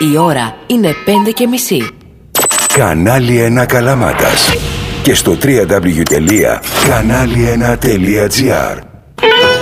Η ώρα είναι 5:30. Κανάλι 1 Καλαμάτας. Και στο www.kanali1.gr.